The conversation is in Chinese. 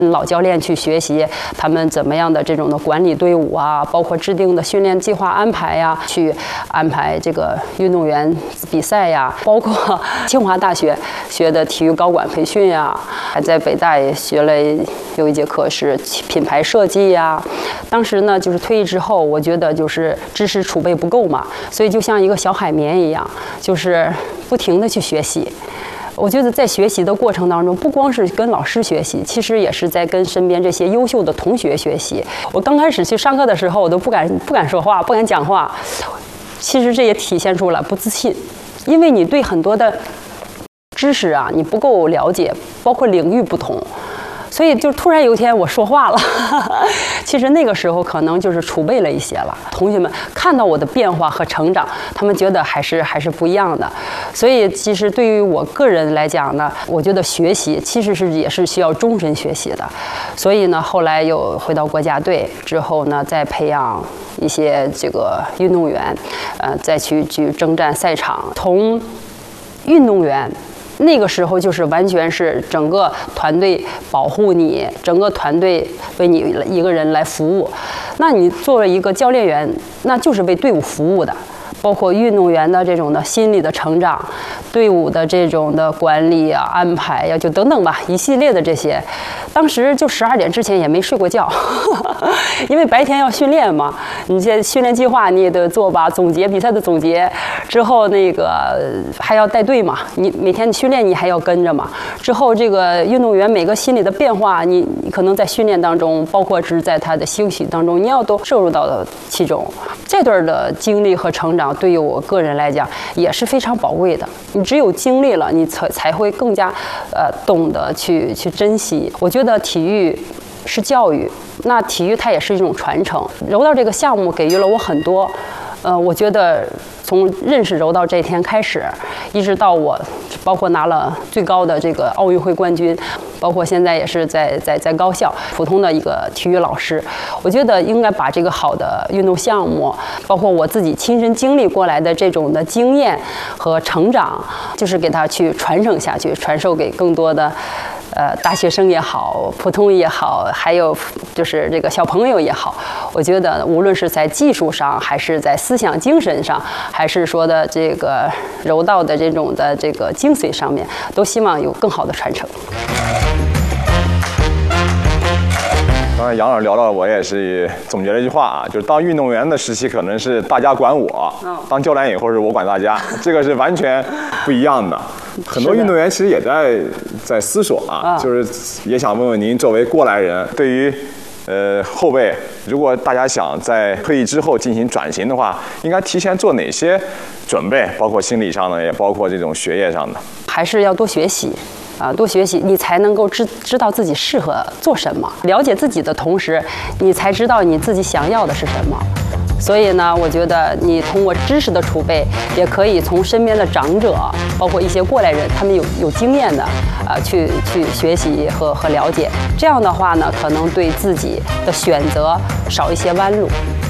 老教练去学习他们怎么样的这种的管理队伍啊，包括制定的训练计划安排呀，去安排这个运动员比赛呀，包括清华大学学的体育高管培训呀，还在北大也学了有一节课是品牌设计呀。当时呢，就是退役之后，我觉得就是知识储备不够嘛，所以就像一个小海绵一样，就是不停地去学习。我觉得在学习的过程当中，不光是跟老师学习，其实也是在跟身边这些优秀的同学学习。我刚开始去上课的时候，我都不敢说话，不敢讲话。其实这也体现出了不自信，因为你对很多的知识啊，你不够了解，包括领域不同。所以就突然有一天我说话了，其实那个时候可能就是储备了一些了。同学们看到我的变化和成长，他们觉得还是不一样的。所以其实对于我个人来讲呢，我觉得学习其实也是需要终身学习的。所以呢，后来又回到国家队之后呢，再培养一些这个运动员，再去征战赛场，从运动员。那个时候就是完全是整个团队保护你，整个团队为你一个人来服务。那你作为一个教练员，那就是为队伍服务的，包括运动员的这种的心理的成长，队伍的这种的管理啊、安排呀，就等等吧，一系列的这些。当时就12点之前也没睡过觉，因为白天要训练嘛。你这训练计划你也得做吧，总结比赛的总结之后，那个还要带队嘛。你每天训练你还要跟着嘛。之后这个运动员每个心理的变化，你可能在训练当中，包括是在他的休息当中，你要都摄入到其中。这段的经历和成长，对于我个人来讲也是非常宝贵的。你只有经历了，你才会更加懂得去珍惜。我觉得体育是教育，那体育它也是一种传承。柔道这个项目给予了我很多，我觉得从认识柔道这一天开始，一直到我包括拿了最高的这个奥运会冠军，包括现在也是在高校普通的一个体育老师，我觉得应该把这个好的运动项目，包括我自己亲身经历过来的这种的经验和成长，就是给它去传承下去，传授给更多的大学生也好，普通也好，还有就是这个小朋友也好，我觉得无论是在技术上，还是在思想精神上，还是说的这个柔道的这种的这个精髓上面，都希望有更好的传承。 刚才杨老师聊到，我也是总结了一句话啊，就是当运动员的时期可能是大家管我，当教练以后是我管大家，这个是完全不一样的。很多运动员其实也在思索啊，就是也想问问您，作为过来人，对于后辈，如果大家想在退役之后进行转型的话，应该提前做哪些准备，包括心理上的，也包括这种学业上的？还是要多学习。多学习，你才能够知道自己适合做什么。了解自己的同时，你才知道你自己想要的是什么。所以呢，我觉得你通过知识的储备，也可以从身边的长者，包括一些过来人，他们有经验的，去学习和了解。这样的话呢，可能对自己的选择少一些弯路。